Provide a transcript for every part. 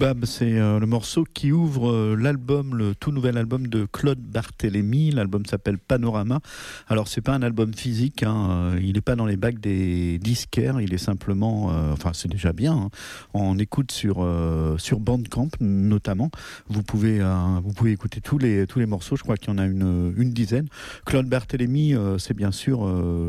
Toubab, c'est le morceau qui ouvre l'album, le tout nouvel album de Claude Barthélémy. L'album s'appelle Panorama. Alors c'est pas un album physique, hein, il n'est pas dans les bacs des disquaires, il est simplement, enfin c'est déjà bien, hein, on écoute sur Bandcamp notamment. Vous pouvez écouter tous les morceaux, je crois qu'il y en a une dizaine. Claude Barthélémy, c'est bien sûr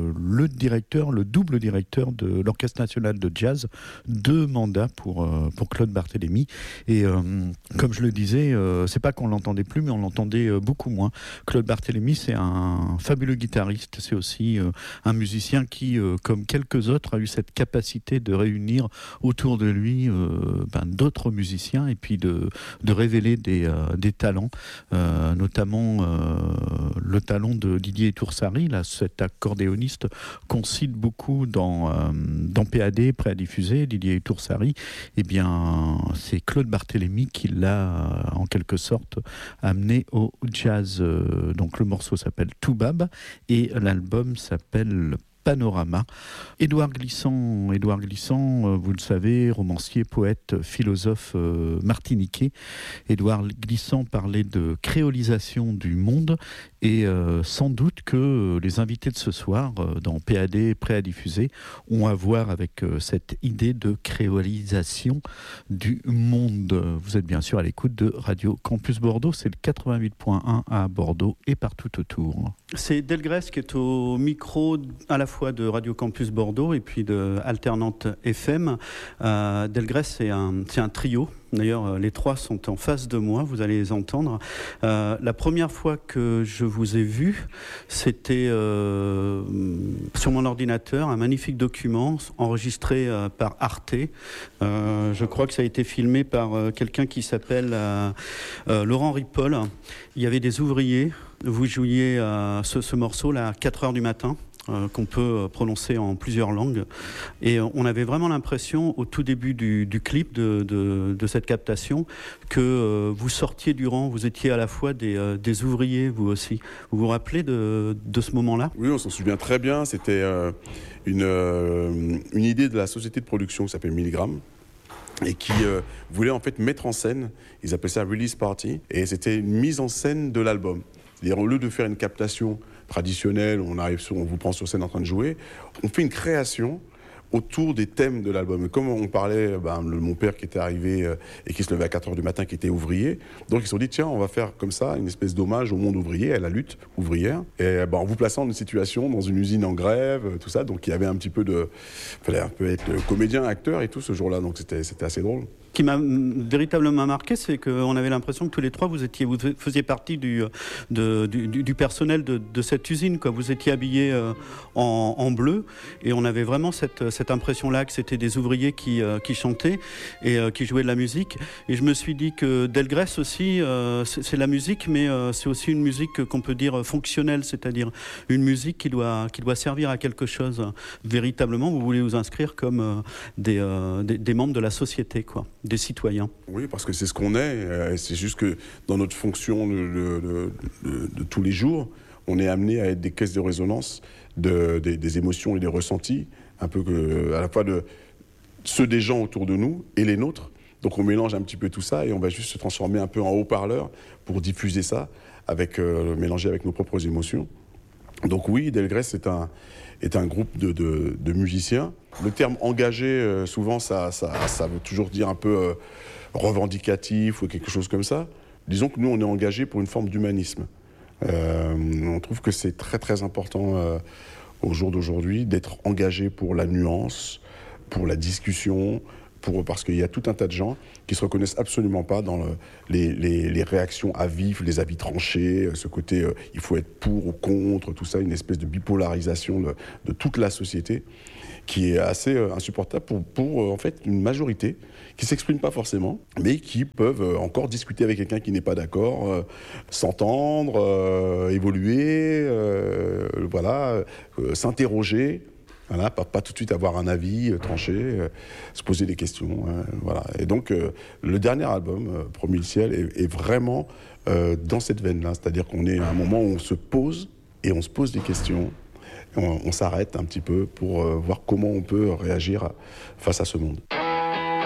le double directeur de l'Orchestre National de Jazz, 2 mandats pour Claude Barthélémy. Et comme je le disais, c'est pas qu'on l'entendait plus, mais on l'entendait beaucoup moins. Claude Barthélémy, c'est un fabuleux guitariste, c'est aussi un musicien qui, comme quelques autres, a eu cette capacité de réunir autour de lui d'autres musiciens et puis de révéler des talents, notamment le talent de Didier Toursary, là, cet accordéoniste qu'on cite beaucoup dans PAD, prêt à diffuser, Didier Toursary. Eh bien, c'est Claude Barthélémy qui l'a en quelque sorte amené au jazz. Donc le morceau s'appelle Toubab et l'album s'appelle Panorama. Édouard Glissant, vous le savez, romancier, poète, philosophe martiniquais. Édouard Glissant parlait de créolisation du monde et sans doute que les invités de ce soir dans PAD, prêt à diffuser, ont à voir avec cette idée de créolisation du monde. Vous êtes bien sûr à l'écoute de Radio Campus Bordeaux, c'est le 88.1 à Bordeaux et partout autour. C'est Delgrès qui est au micro à la fois de Radio Campus Bordeaux et puis de Alternante FM. Delgrès, c'est un trio. D'ailleurs, les 3 sont en face de moi, vous allez les entendre. La première fois que je vous ai vu, c'était sur mon ordinateur, un magnifique document enregistré par Arte. Je crois que ça a été filmé par quelqu'un qui s'appelle Laurent Ripoll. Il y avait des ouvriers. Vous jouiez ce morceau-là à 4h du matin. Qu'on peut prononcer en plusieurs langues. Et on avait vraiment l'impression, au tout début du clip de cette captation, que vous sortiez du rang, vous étiez à la fois des ouvriers, vous aussi. Vous vous rappelez de ce moment-là ? Oui, on s'en souvient très bien. C'était une idée de la société de production qui s'appelle Milligram, et qui voulait en fait mettre en scène, ils appelaient ça Release Party, et c'était une mise en scène de l'album. C'est-à-dire, au lieu de faire une captation traditionnelle, on vous prend sur scène en train de jouer, on fait une création autour des thèmes de l'album. Et comme on parlait, mon père qui était arrivé et qui se levait à 4h du matin, qui était ouvrier, donc ils se sont dit, tiens, on va faire comme ça une espèce d'hommage au monde ouvrier, à la lutte ouvrière, et en vous plaçant dans une situation, dans une usine en grève, tout ça, donc il y avait un petit peu fallait un peu être comédien, acteur et tout ce jour-là, donc c'était assez drôle. Ce qui m'a véritablement marqué, c'est qu'on avait l'impression que tous les 3, vous faisiez partie du personnel de cette usine, quoi. Vous étiez habillés en bleu, et on avait vraiment cette impression-là que c'était des ouvriers qui chantaient et qui jouaient de la musique. Et je me suis dit que Delgrès aussi, c'est la musique, mais c'est aussi une musique qu'on peut dire fonctionnelle, c'est-à-dire une musique qui doit servir à quelque chose. Véritablement, vous voulez vous inscrire comme des membres de la société, quoi. Des citoyens. Oui, parce que c'est ce qu'on est. C'est juste que dans notre fonction de tous les jours, on est amené à être des caisses de résonance des émotions et des ressentis, un peu à la fois de ceux des gens autour de nous et les nôtres. Donc on mélange un petit peu tout ça et on va juste se transformer un peu en haut-parleur pour diffuser ça, mélanger avec nos propres émotions. Donc oui, Delgrès est un groupe de musiciens. Le terme engagé, souvent, ça veut toujours dire un peu revendicatif ou quelque chose comme ça. Disons que nous, on est engagés pour une forme d'humanisme. On trouve que c'est très, très important au jour d'aujourd'hui d'être engagé pour la nuance, pour la discussion, parce qu'il y a tout un tas de gens qui ne se reconnaissent absolument pas dans les réactions à vif, les avis tranchés, ce côté il faut être pour ou contre, tout ça, une espèce de bipolarisation de toute la société qui est assez insupportable pour en fait une majorité qui ne s'exprime pas forcément, mais qui peuvent encore discuter avec quelqu'un qui n'est pas d'accord, s'entendre, évoluer, s'interroger. Voilà, pas tout de suite avoir un avis tranché, se poser des questions. Voilà. Et donc, le dernier album, Promis le ciel, est vraiment dans cette veine-là. C'est-à-dire qu'on est à un moment où on se pose des questions. On s'arrête un petit peu pour voir comment on peut réagir face à ce monde.